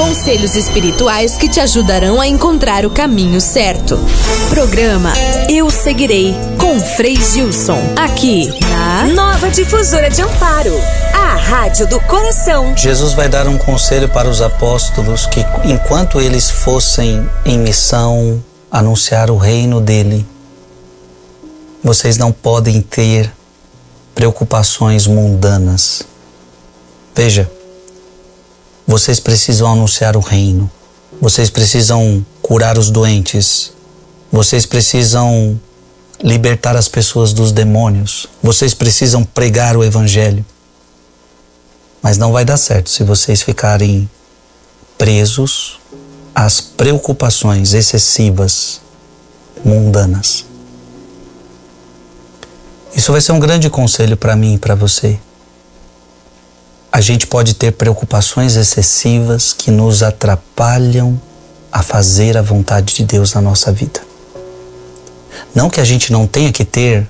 Conselhos espirituais que te ajudarão a encontrar o caminho certo. Programa Eu Seguirei, com Frei Gilson. Aqui na Nova Difusora de Amparo, a Rádio do Coração. Jesus vai dar um conselho para os apóstolos que, enquanto eles fossem em missão anunciar o reino dele, vocês não podem ter preocupações mundanas. Veja, vocês precisam anunciar o reino, vocês precisam curar os doentes, vocês precisam libertar as pessoas dos demônios, vocês precisam pregar o evangelho. Mas não vai dar certo se vocês ficarem presos às preocupações excessivas, mundanas. Isso vai ser um grande conselho para mim e para você. A gente pode ter preocupações excessivas que nos atrapalham a fazer a vontade de Deus na nossa vida. Não que a gente não tenha que ter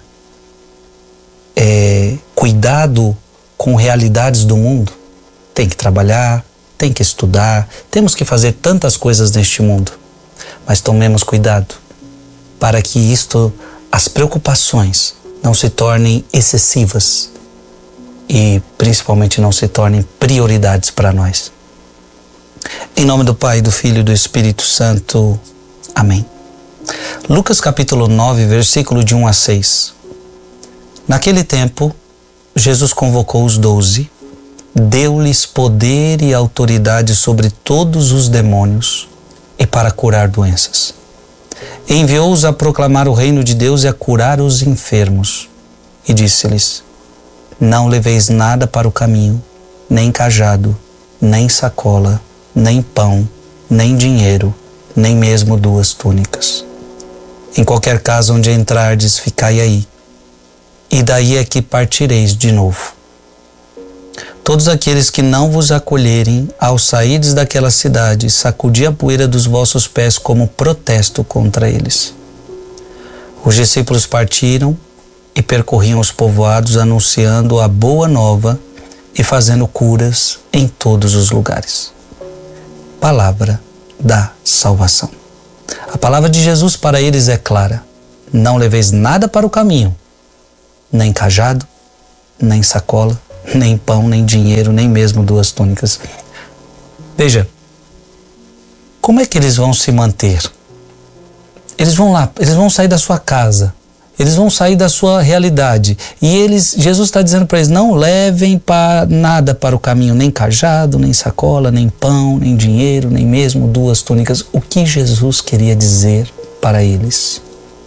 cuidado com realidades do mundo. Tem que trabalhar, tem que estudar, temos que fazer tantas coisas neste mundo. Mas tomemos cuidado para que as preocupações não se tornem excessivas e principalmente não se tornem prioridades para nós. Em nome do Pai, do Filho e do Espírito Santo. Amém. Lucas capítulo 9, versículo de 1 a 6. Naquele tempo, Jesus convocou os 12, deu-lhes poder e autoridade sobre todos os demônios e para curar doenças. Enviou-os a proclamar o reino de Deus e a curar os enfermos. E disse-lhes: não leveis nada para o caminho, nem cajado, nem sacola, nem pão, nem dinheiro, nem mesmo 2 túnicas. Em qualquer casa onde entrardes, ficai aí, e daí é que partireis de novo. Todos aqueles que não vos acolherem, ao sairdes daquela cidade, sacudi a poeira dos vossos pés como protesto contra eles. Os discípulos partiram e percorriam os povoados anunciando a boa nova e fazendo curas em todos os lugares. Palavra da salvação. A palavra de Jesus para eles é clara: não leveis nada para o caminho, nem cajado, nem sacola, nem pão, nem dinheiro, nem mesmo 2 túnicas. Veja, como é que eles vão se manter? Eles vão sair da sua casa, eles vão sair da sua realidade. E Jesus está dizendo para eles: não levem nada para o caminho, nem cajado, nem sacola, nem pão, nem dinheiro, nem mesmo 2 túnicas. O que Jesus queria dizer para eles?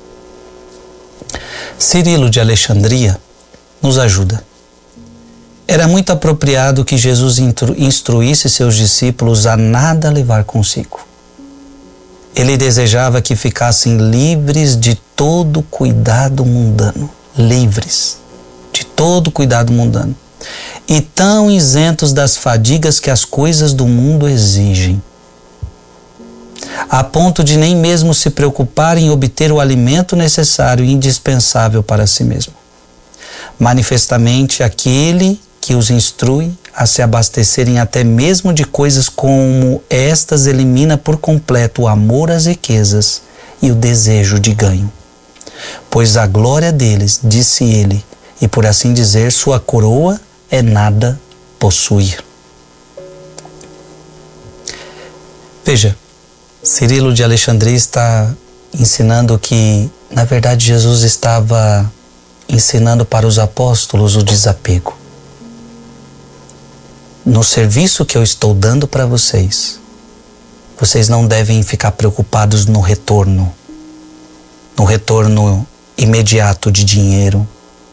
Cirilo de Alexandria nos ajuda. Era muito apropriado que Jesus instruísse seus discípulos a nada levar consigo. Ele desejava que ficassem livres de todo cuidado mundano. Livres de todo cuidado mundano. E tão isentos das fadigas que as coisas do mundo exigem. A ponto de nem mesmo se preocuparem em obter o alimento necessário e indispensável para si mesmo. Manifestamente, aquele que os instrui a se abastecerem até mesmo de coisas como estas elimina por completo o amor às riquezas e o desejo de ganho. Pois a glória deles, disse ele, e por assim dizer, sua coroa é nada possuir. Veja, Cirilo de Alexandria está ensinando que, na verdade, Jesus estava ensinando para os apóstolos o desapego. No serviço que eu estou dando para vocês, vocês não devem ficar preocupados no retorno imediato de dinheiro,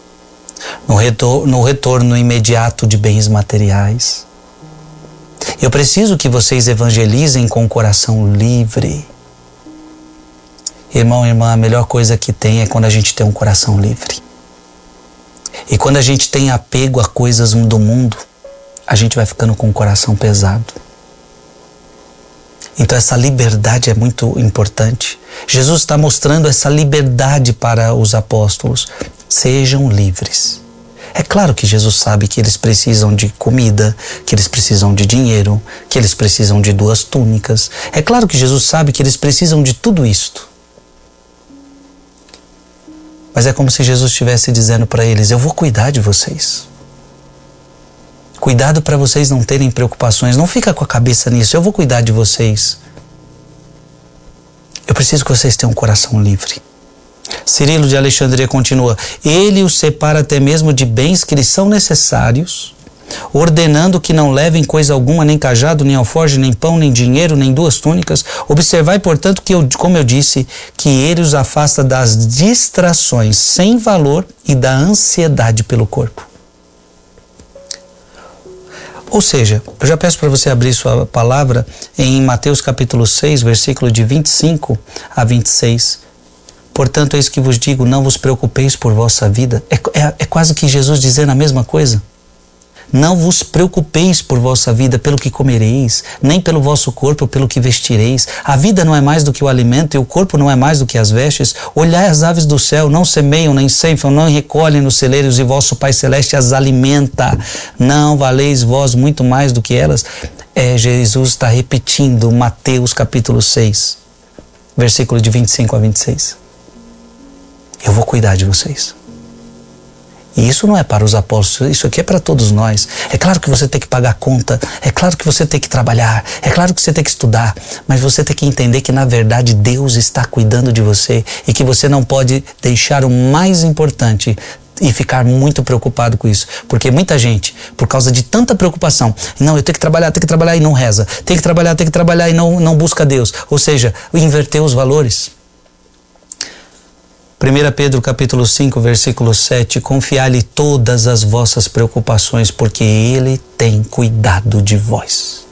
no retorno imediato de bens materiais. Eu preciso que vocês evangelizem com o coração livre. Irmão, irmã, a melhor coisa que tem é quando a gente tem um coração livre. E quando a gente tem apego a coisas do mundo, a gente vai ficando com o coração pesado. Então essa liberdade é muito importante. Jesus está mostrando essa liberdade para os apóstolos. Sejam livres. É claro que Jesus sabe que eles precisam de comida, que eles precisam de dinheiro, que eles precisam de 2 túnicas. É claro que Jesus sabe que eles precisam de tudo isto. Mas é como se Jesus estivesse dizendo para eles: eu vou cuidar de vocês. Cuidado para vocês não terem preocupações. Não fica com a cabeça nisso. Eu vou cuidar de vocês. Eu preciso que vocês tenham um coração livre. Cirilo de Alexandria continua: ele os separa até mesmo de bens que lhes são necessários, ordenando que não levem coisa alguma, nem cajado, nem alforje, nem pão, nem dinheiro, nem 2 túnicas. Observai, portanto, que como eu disse, que ele os afasta das distrações sem valor e da ansiedade pelo corpo. Ou seja, eu já peço para você abrir sua palavra em Mateus capítulo 6, versículo de 25 a 26. Portanto, eis que vos digo, não vos preocupeis por vossa vida. É quase que Jesus dizendo a mesma coisa. Não vos preocupeis por vossa vida, pelo que comereis, nem pelo vosso corpo, pelo que vestireis. A vida não é mais do que o alimento, e o corpo não é mais do que as vestes. Olhai as aves do céu, não semeiam, nem ceifam, não recolhem nos celeiros, e vosso Pai Celeste as alimenta. Não valeis vós muito mais do que elas? Jesus está repetindo Mateus capítulo 6, versículo de 25 a 26. Eu vou cuidar de vocês. E isso não é para os apóstolos, isso aqui é para todos nós. É claro que você tem que pagar conta, é claro que você tem que trabalhar, é claro que você tem que estudar, mas você tem que entender que na verdade Deus está cuidando de você e que você não pode deixar o mais importante e ficar muito preocupado com isso. Porque muita gente, por causa de tanta preocupação, não, eu tenho que trabalhar e não reza, tem que trabalhar e não busca Deus. Ou seja, inverter os valores. 1 Pedro capítulo 5, versículo 7, confiai-lhe todas as vossas preocupações, porque Ele tem cuidado de vós.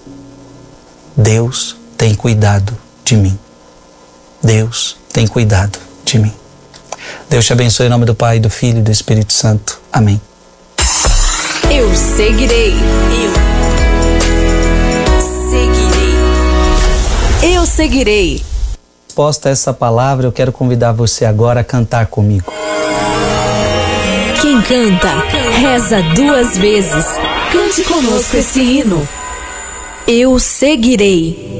Deus tem cuidado de mim. Deus tem cuidado de mim. Deus te abençoe em nome do Pai, do Filho e do Espírito Santo. Amém. Eu seguirei. Eu seguirei. Resposta a essa palavra, eu quero convidar você agora a cantar comigo. Quem canta, reza 2 vezes. Cante conosco esse hino. Eu seguirei.